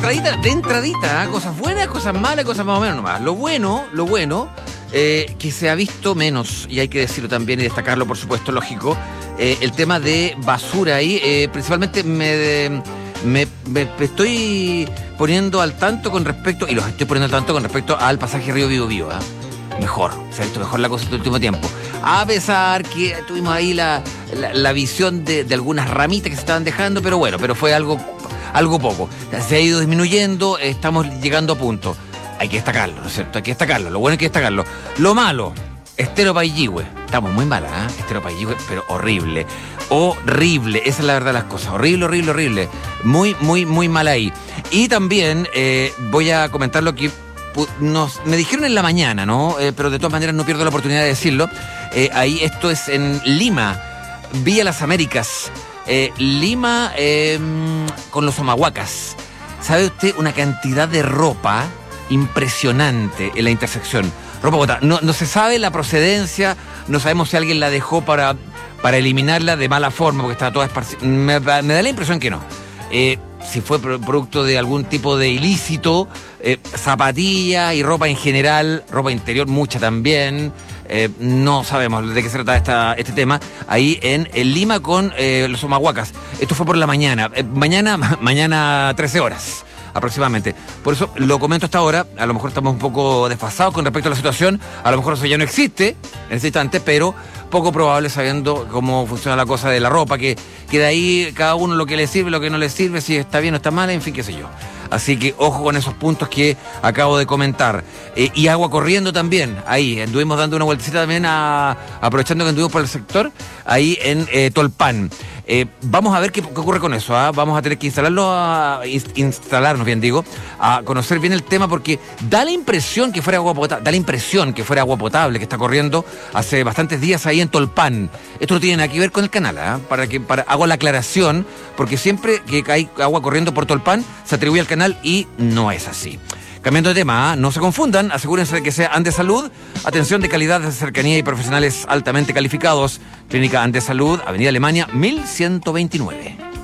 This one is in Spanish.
entradita, cosas buenas, cosas malas, cosas más o menos nomás. Lo bueno, que se ha visto menos, y hay que decirlo también y destacarlo, por supuesto, lógico, el tema de basura ahí, principalmente me estoy poniendo al tanto con respecto, y los estoy poniendo al tanto con respecto al pasaje Río Biobío, ¿eh? Mejor, se ha visto mejor la cosa este último tiempo. A pesar que tuvimos ahí la visión de algunas ramitas que se estaban dejando, pero bueno, pero fue algo poco. Se ha ido disminuyendo, estamos llegando a punto. Hay que destacarlo, ¿no es cierto? Hay que destacarlo, lo bueno hay que destacarlo. Lo malo, Estero Pailligüe. Estamos muy mal, ¿eh? Estero Pailligüe, pero horrible. Horrible, esa es la verdad de las cosas. Horrible. Muy mal ahí. Y también voy a comentar lo que me dijeron en la mañana, ¿no? Pero de todas maneras no pierdo la oportunidad de decirlo. Ahí esto es en Lima, Vía Las Américas. Lima con los Humahuacas. ¿Sabe usted una cantidad de ropa impresionante en la intersección? Ropa botada. No se sabe la procedencia, no sabemos si alguien la dejó para eliminarla de mala forma, porque está toda esparcida. Me da la impresión que no. Si fue producto de algún tipo de ilícito, zapatillas y ropa en general, ropa interior mucha también, no sabemos de qué se trata este tema, ahí en Lima con los Humahuacas. Esto fue por la mañana, mañana 13 horas aproximadamente. Por eso lo comento hasta ahora, a lo mejor estamos un poco desfasados con respecto a la situación, a lo mejor eso ya no existe en este instante, pero poco probable sabiendo cómo funciona la cosa de la ropa, que de ahí cada uno lo que le sirve, lo que no le sirve, si está bien o está mal, en fin, qué sé yo. Así que ojo con esos puntos que acabo de comentar. Y agua corriendo también, ahí, anduvimos dando una vueltecita también, aprovechando que anduvimos por el sector, ahí en Tolpan. Vamos a ver qué ocurre con eso, ¿eh? Vamos a tener que instalarnos, bien digo, a conocer bien el tema, porque da la impresión que fuera agua potable que está corriendo hace bastantes días ahí en Tolpan. Esto no tiene nada que ver con el canal, ¿eh? Hago la aclaración, porque siempre que hay agua corriendo por Tolpan se atribuye al canal y no es así. Cambiando de tema, no se confundan, asegúrense de que sea Andesalud, atención de calidad, de cercanía y profesionales altamente calificados. Clínica Andesalud, Avenida Alemania, 1129.